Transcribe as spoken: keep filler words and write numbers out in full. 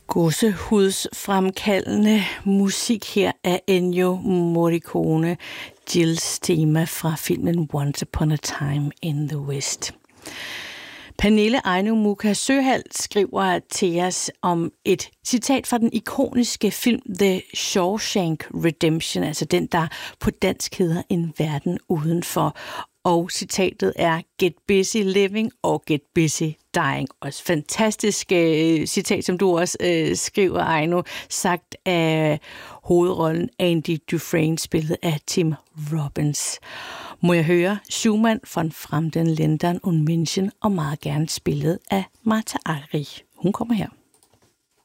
Gåsehudsfremkaldende musik her af Ennio Morricone, Jills tema fra filmen Once Upon a Time in the West. Pernille Eino Mucha Søhald skriver til os om et citat fra den ikoniske film The Shawshank Redemption, altså den, der på dansk hedder En verden udenfor. Og citatet er Get busy living og get busy dying. Også fantastisk øh, citat, som du også øh, skriver, Eino, sagt af hovedrollen Andy Dufresne, spillet af Tim Robbins. Må jeg høre Schumann von Fremden Ländern und Menschen, og meget gerne spillet af Martha Argerich. Hun kommer her.